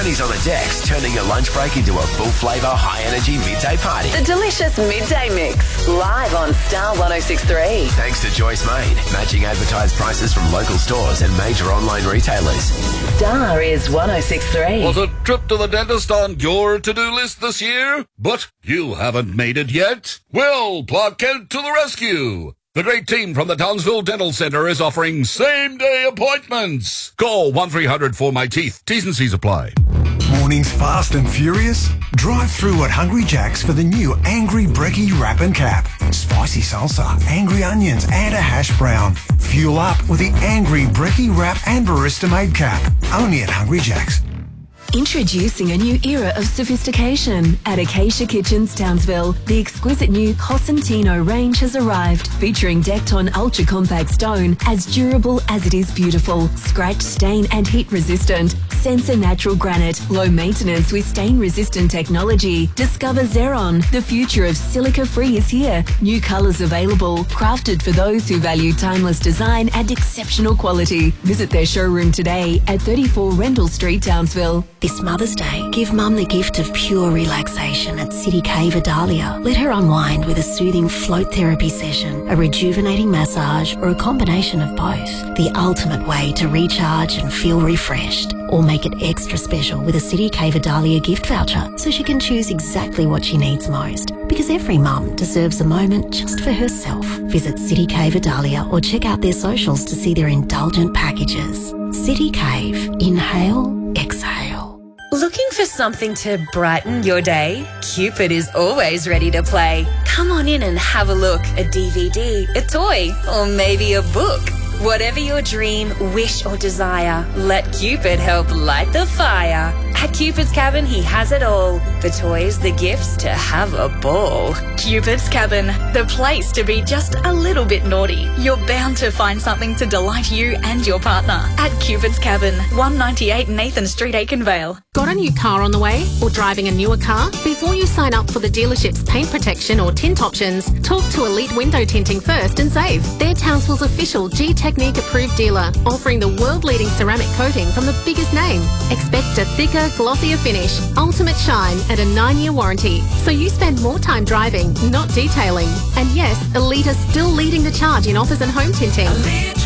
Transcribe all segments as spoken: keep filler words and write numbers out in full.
He's on the decks, turning your lunch break into a full-flavour, high-energy midday party. The delicious Midday Mix, live on Star one oh six point three. Thanks to Joyce Main, matching advertised prices from local stores and major online retailers. Star is one oh six point three. Was a trip to the dentist on your to-do list this year? But you haven't made it yet? Well, Clark Kent to the rescue. The great team from the Townsville Dental Centre is offering same-day appointments. Call one three hundred for my teeth. T's and C's apply. Mornings fast and furious? Drive through at Hungry Jack's for the new Angry Brekkie Wrap and Cap. Spicy salsa, angry onions and a hash brown. Fuel up with the Angry Brekkie Wrap and Barista-made cap. Only at Hungry Jack's. Introducing a new era of sophistication at Acacia Kitchens, Townsville. The exquisite new Cosentino range has arrived, featuring decked on ultra-compact stone, as durable as it is beautiful, scratch, stain and heat resistant. Sensor natural granite, low maintenance with stain-resistant technology. Discover Xeron. The future of silica-free is here. New colours available, crafted for those who value timeless design and exceptional quality. Visit their showroom today at thirty-four Rendell Street, Townsville. This Mother's Day, give Mum the gift of pure relaxation at City Cave Adalia. Let her unwind with a soothing float therapy session, a rejuvenating massage, or a combination of both. The ultimate way to recharge and feel refreshed. Or make it extra special with a City Cave Adalia gift voucher so she can choose exactly what she needs most. Because every mum deserves a moment just for herself. Visit City Cave Adalia or check out their socials to see their indulgent packages. City Cave. Inhale, exhale. Looking for something to brighten your day? Cupid is always ready to play. Come on in and have a look. A D V D, a toy, or maybe a book. Whatever your dream, wish or desire, let Cupid help light the fire. At Cupid's Cabin, he has it all. The toys, the gifts, to have a ball. Cupid's Cabin, the place to be just a little bit naughty. You're bound to find something to delight you and your partner. At Cupid's Cabin, one ninety-eight Nathan Street, Aikenvale. Got a new car on the way or driving a newer car? Before you sign up for the dealership's paint protection or tint options, talk to Elite Window Tinting first and save. They're Townsville's official G-Technique approved dealer, offering the world-leading ceramic coating from the biggest name. Expect a thicker, glossier finish, ultimate shine and a nine-year warranty. So you spend more time driving, not detailing. And yes, Elite are still leading the charge in offers and home tinting. Elite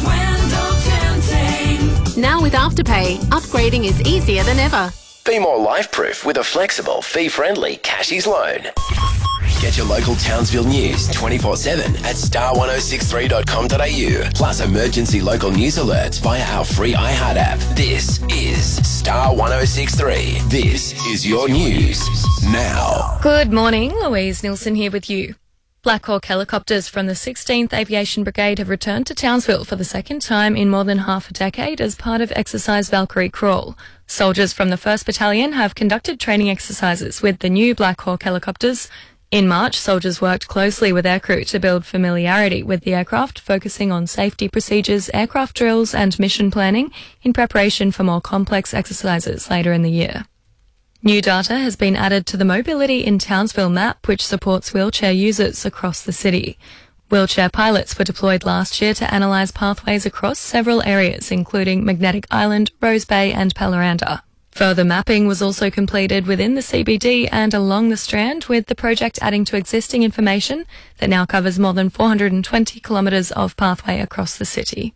Window Tinting. Now with Afterpay, upgrading is easier than ever. Be more life-proof with a flexible, fee-friendly Cashies loan. Get your local Townsville news twenty-four seven at star one oh six three dot com dot a u, plus emergency local news alerts via our free iHeart app. This is Star one oh six three. This is your news now. Good morning, Louise Nilsson here with you. Black Hawk helicopters from the sixteenth Aviation Brigade have returned to Townsville for the second time in more than half a decade as part of Exercise Valkyrie Crawl. Soldiers from the first Battalion have conducted training exercises with the new Black Hawk helicopters. In March, soldiers worked closely with aircrew to build familiarity with the aircraft, focusing on safety procedures, aircraft drills and mission planning in preparation for more complex exercises later in the year. New data has been added to the Mobility in Townsville map, which supports wheelchair users across the city. Wheelchair pilots were deployed last year to analyse pathways across several areas, including Magnetic Island, Rose Bay and Paloranda. Further mapping was also completed within the C B D and along the Strand, with the project adding to existing information that now covers more than four hundred twenty kilometres of pathway across the city.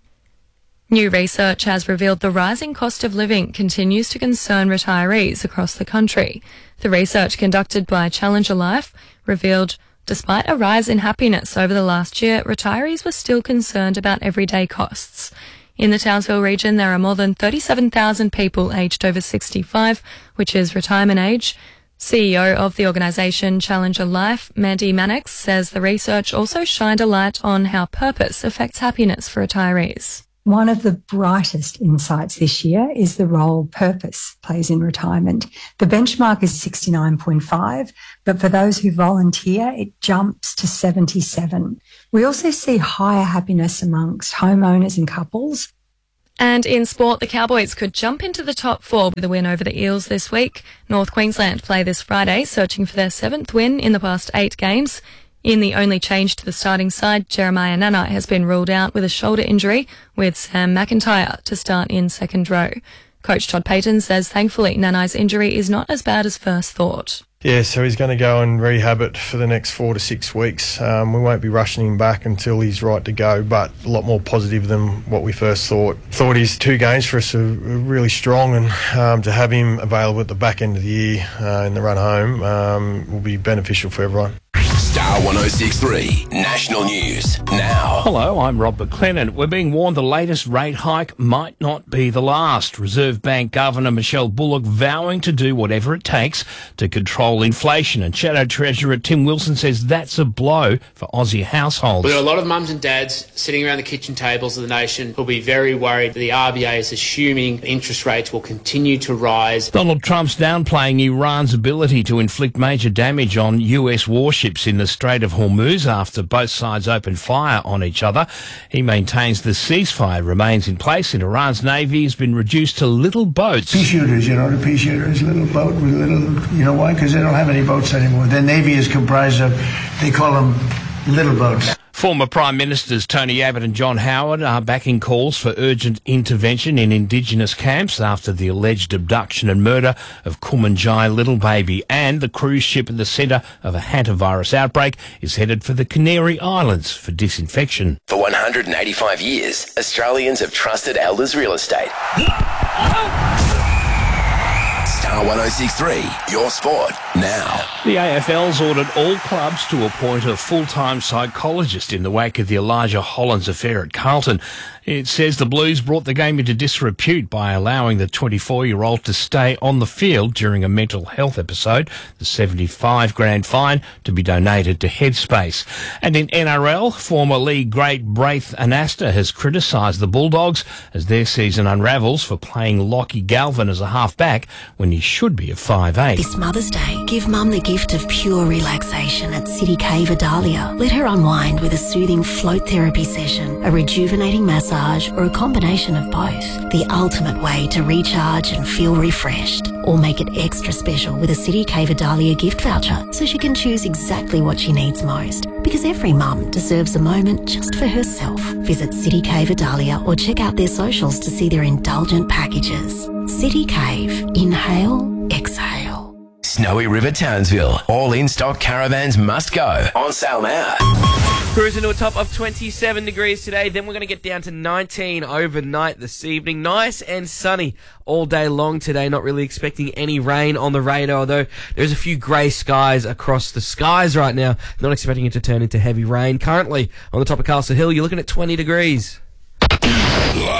New research has revealed the rising cost of living continues to concern retirees across the country. The research conducted by Challenger Life revealed despite a rise in happiness over the last year, retirees were still concerned about everyday costs. In the Townsville region, there are more than thirty-seven thousand people aged over sixty-five, which is retirement age. C E O of the organisation Challenger Life, Mandy Mannix, says the research also shined a light on how purpose affects happiness for retirees. One of the brightest insights this year is the role purpose plays in retirement. The benchmark is sixty-nine point five, but for those who volunteer, it jumps to seventy-seven. We also see higher happiness amongst homeowners and couples. And in sport, the Cowboys could jump into the top four with a win over the Eels this week. North Queensland play this Friday, searching for their seventh win in the past eight games. In the only change to the starting side, Jeremiah Nanai has been ruled out with a shoulder injury, with Sam McIntyre to start in second row. Coach Todd Payton says thankfully Nanai's injury is not as bad as first thought. Yeah, so he's going to go and rehab it for the next four to six weeks. Um, we won't be rushing him back until he's right to go, but a lot more positive than what we first thought. Thought his two games for us are really strong, and um, to have him available at the back end of the year uh, in the run home um, will be beneficial for everyone. Star one oh six point three National News now. Hello, I'm Rob McLennan. We're being warned the latest rate hike might not be the last. Reserve Bank Governor Michelle Bullock vowing to do whatever it takes to control inflation. And Shadow Treasurer Tim Wilson says that's a blow for Aussie households. We've got a lot of mums and dads sitting around the kitchen tables of the nation who'll be very worried that the R B A is assuming interest rates will continue to rise. Donald Trump's downplaying Iran's ability to inflict major damage on U S warships in the Strait of Hormuz after both sides opened fire on each other. He maintains the ceasefire remains in place and Iran's navy has been reduced to little boats. Pea shooters, you know, the pea shooters, little boat with little, you know why? Because they don't have any boats anymore. Their navy is comprised of, they call them little boats. Former Prime Ministers Tony Abbott and John Howard are backing calls for urgent intervention in Indigenous camps after the alleged abduction and murder of Kumanjai little baby. And the cruise ship at the centre of a hantavirus outbreak is headed for the Canary Islands for disinfection. For one hundred eighty-five years, Australians have trusted Elders Real Estate. Star one oh six point three, your sport now. The A F L's ordered all clubs to appoint a full-time psychologist in the wake of the Elijah Hollands affair at Carlton. It says the Blues brought the game into disrepute by allowing the twenty-four-year-old to stay on the field during a mental health episode. The seventy-five grand fine to be donated to Headspace. And in N R L, former league great Braith Anasta has criticised the Bulldogs as their season unravels for playing Lockie Galvin as a half-back when he should be a five eight. This Mother's Day, give Mum the gift of pure relaxation at City Cave Adalia. Let her unwind with a soothing float therapy session, a rejuvenating massage, or a combination of both. The ultimate way to recharge and feel refreshed. Or make it extra special with a City Cave Adalia gift voucher so she can choose exactly what she needs most. Because every mum deserves a moment just for herself. Visit City Cave Adalia or check out their socials to see their indulgent packages. City Cave. Inhale, exhale. Snowy River Townsville. All in-stock caravans must go. On sale now. Cruising to a top of twenty-seven degrees today. Then we're going to get down to nineteen overnight this evening. Nice and sunny all day long today. Not really expecting any rain on the radar, although there's a few grey skies across the skies right now. Not expecting it to turn into heavy rain. Currently on the top of Castle Hill, you're looking at twenty degrees.